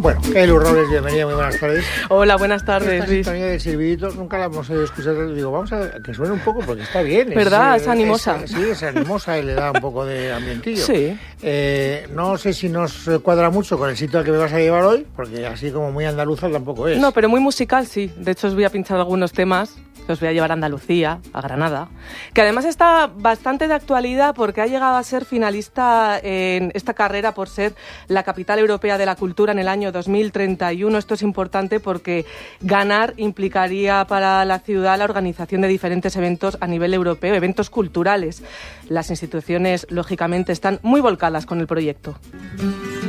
Bueno, Elu Robles, bienvenida, muy buenas tardes. Hola, buenas tardes, Esta Luis. sintonía de Silbiditos nunca la hemos escuchado. Digo, vamos a que suene un poco porque está bien. ¿Verdad? Es animosa. Sí, es animosa y le da un poco de ambientillo. Sí. No sé si nos cuadra mucho con el sitio al que me vas a llevar hoy, porque así como muy andaluza tampoco es. No, pero muy musical sí. De hecho, os voy a pinchar algunos temas. Os voy a llevar a Andalucía, a Granada, que además está bastante de actualidad porque ha llegado a ser finalista en esta carrera por ser la capital europea de la cultura en el año 2031. Esto es importante porque ganar implicaría para la ciudad la organización de diferentes eventos a nivel europeo, eventos culturales. Las instituciones, lógicamente, están muy volcadas con el proyecto.